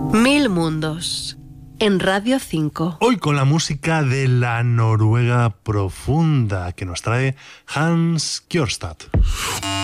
Mil mundos en Radio 5. Hoy con la música de la Noruega profunda que nos trae Hans Kjørstad.